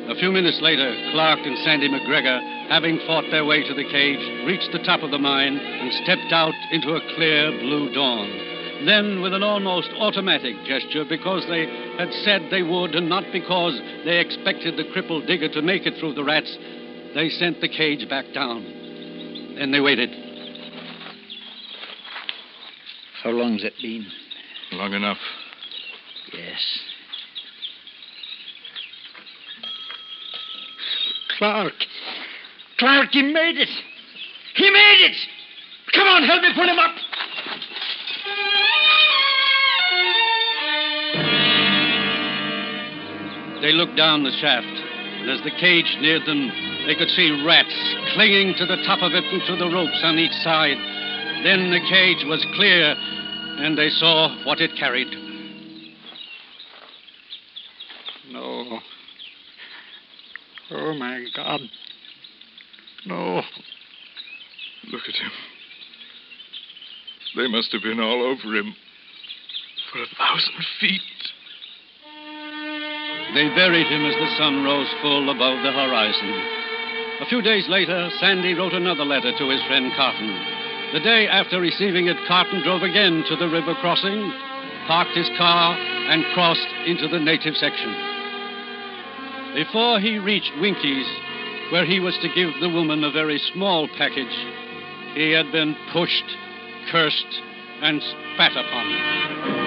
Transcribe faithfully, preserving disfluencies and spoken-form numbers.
A few minutes later, Clark and Sandy McGregor, having fought their way to the cage, reached the top of the mine and stepped out into a clear blue dawn. Then, with an almost automatic gesture, because they had said they would and not because they expected the crippled digger to make it through the rats, they sent the cage back down. Then they waited. How long's it been? Long enough. Yes. Clark. Clark, he made it. He made it. Come on, help me pull him up. They looked down the shaft, and as the cage neared them, they could see rats clinging to the top of it and to the ropes on each side. Then the cage was clear, and they saw what it carried. No. Oh, my God. No. Look at him. They must have been all over him for a thousand feet. They buried him as the sun rose full above the horizon. A few days later, Sandy wrote another letter to his friend Carton. The day after receiving it, Carton drove again to the river crossing, parked his car, and crossed into the native section. Before he reached Winky's, where he was to give the woman a very small package, he had been pushed, cursed, and spat upon.